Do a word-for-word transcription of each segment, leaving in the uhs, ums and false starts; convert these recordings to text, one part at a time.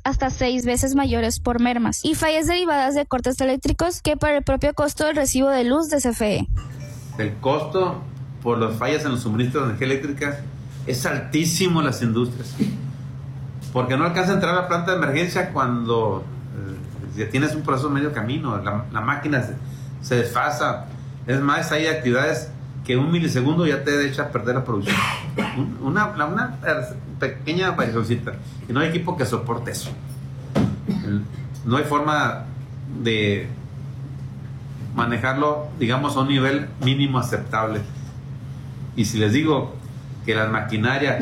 hasta seis veces mayores por mermas y fallas derivadas de cortes eléctricos que por el propio costo del recibo de luz de C F E. El costo por las fallas en los suministros de energía eléctrica es altísimo en las industrias, porque no alcanza a entrar a la planta de emergencia cuando eh, ya tienes un proceso medio camino, la, la máquina se, se desfasa. Es más, hay actividades que un milisegundo ya te echa a perder la producción. Una, una pequeña variacióncita. Y no hay equipo que soporte eso. No hay forma de manejarlo, digamos, a un nivel mínimo aceptable. Y si les digo que la maquinaria,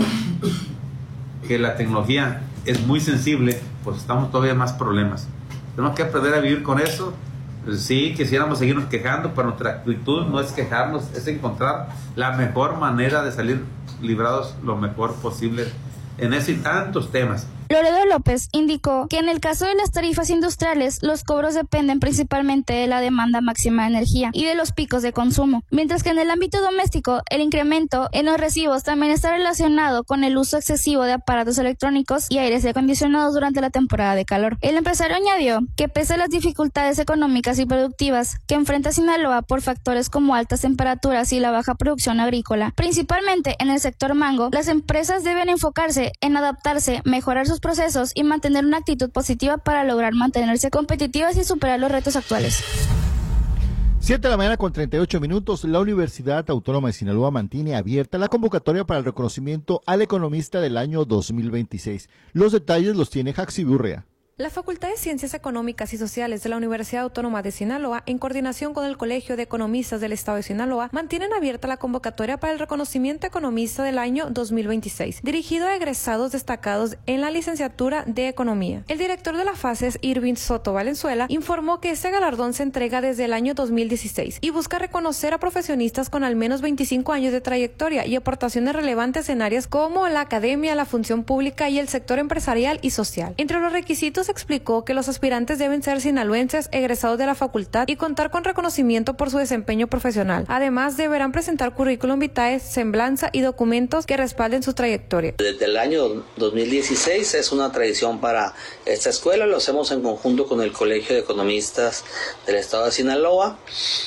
que la tecnología es muy sensible, pues estamos todavía más problemas. Tenemos que aprender a vivir con eso. Sí, quisiéramos seguirnos quejando, pero nuestra actitud no es quejarnos, es encontrar la mejor manera de salir librados lo mejor posible en ese y tantos temas. Loredo López indicó que en el caso de las tarifas industriales, los cobros dependen principalmente de la demanda máxima de energía y de los picos de consumo, mientras que en el ámbito doméstico, el incremento en los recibos también está relacionado con el uso excesivo de aparatos electrónicos y aires acondicionados durante la temporada de calor. El empresario añadió que pese a las dificultades económicas y productivas que enfrenta Sinaloa por factores como altas temperaturas y la baja producción agrícola, principalmente en el sector mango, las empresas deben enfocarse en adaptarse, mejorar sus procesos y mantener una actitud positiva para lograr mantenerse competitivas y superar los retos actuales. siete de la mañana con treinta y ocho minutos, la Universidad Autónoma de Sinaloa mantiene abierta la convocatoria para el reconocimiento al economista del año dos mil veintiséis. Los detalles los tiene Jaxi Urrea. La Facultad de Ciencias Económicas y Sociales de la Universidad Autónoma de Sinaloa, en coordinación con el Colegio de Economistas del Estado de Sinaloa, mantienen abierta la convocatoria para el reconocimiento economista del año dos mil veintiséis, dirigido a egresados destacados en la licenciatura de Economía. El director de la FACES, Irving Soto Valenzuela, informó que este galardón se entrega desde el año dos mil dieciséis y busca reconocer a profesionistas con al menos veinticinco años de trayectoria y aportaciones relevantes en áreas como la academia, la función pública y el sector empresarial y social. Entre los requisitos explicó que los aspirantes deben ser sinaloenses egresados de la facultad y contar con reconocimiento por su desempeño profesional. Además, deberán presentar currículum vitae, semblanza y documentos que respalden su trayectoria. Desde el año dos mil dieciséis es una tradición para esta escuela, lo hacemos en conjunto con el Colegio de Economistas del Estado de Sinaloa.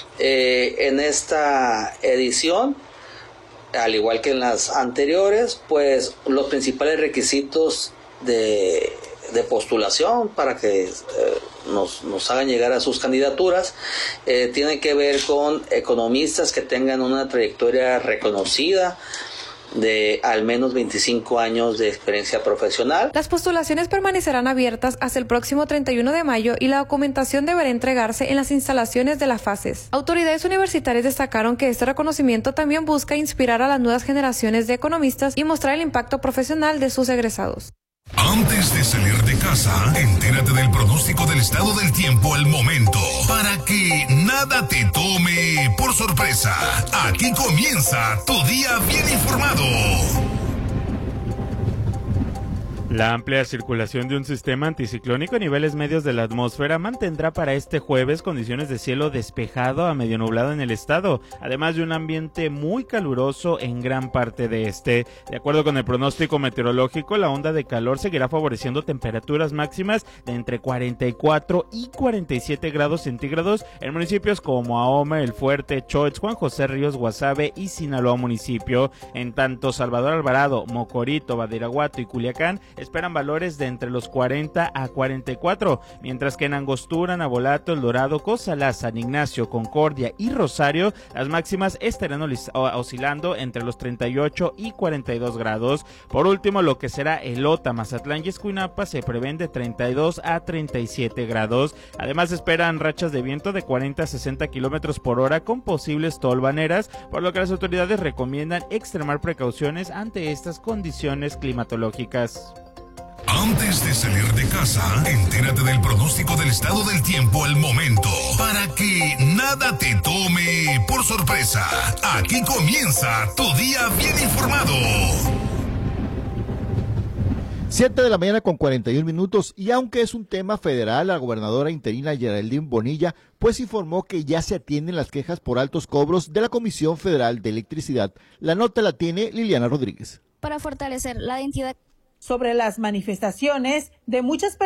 Eh, en esta edición, al igual que en las anteriores, pues los principales requisitos de de postulación para que eh, nos, nos hagan llegar a sus candidaturas eh, tienen que ver con economistas que tengan una trayectoria reconocida de al menos veinticinco años de experiencia profesional. Las postulaciones permanecerán abiertas hasta el próximo treinta y uno de mayo y la documentación deberá entregarse en las instalaciones de la FACES. Autoridades universitarias destacaron que este reconocimiento también busca inspirar a las nuevas generaciones de economistas y mostrar el impacto profesional de sus egresados. Antes de salir de casa, entérate del pronóstico del estado del tiempo al momento, para que nada te tome por sorpresa. Aquí comienza tu día bien informado. La amplia circulación de un sistema anticiclónico a niveles medios de la atmósfera mantendrá para este jueves condiciones de cielo despejado a medio nublado en el estado, además de un ambiente muy caluroso en gran parte de este. De acuerdo con el pronóstico meteorológico, la onda de calor seguirá favoreciendo temperaturas máximas de entre cuarenta y cuatro y cuarenta y siete grados centígrados en municipios como Ahome, El Fuerte, Choix, Juan José Ríos, Guasave y Sinaloa municipio. En tanto, Salvador Alvarado, Mocorito, Badiraguato y Culiacán esperan valores de entre los cuarenta a cuarenta y cuatro, mientras que en Angostura, Navolato, El Dorado, Cozalá, San Ignacio, Concordia y Rosario, las máximas estarán oscilando entre los treinta y ocho y cuarenta y dos grados. Por último, lo que será Elota, Mazatlán y Escuinapa se prevén de treinta y dos a treinta y siete grados. Además, esperan rachas de viento de cuarenta a sesenta kilómetros por hora con posibles tolvaneras, por lo que las autoridades recomiendan extremar precauciones ante estas condiciones climatológicas. Antes de salir de casa, entérate del pronóstico del estado del tiempo al momento, para que nada te tome por sorpresa. Aquí comienza tu día bien informado. siete de la mañana con cuarenta y un minutos, y aunque es un tema federal, la gobernadora interina Geraldine Bonilla pues informó que ya se atienden las quejas por altos cobros de la Comisión Federal de Electricidad. La nota la tiene Liliana Rodríguez. Para fortalecer la identidad sobre las manifestaciones de muchas personas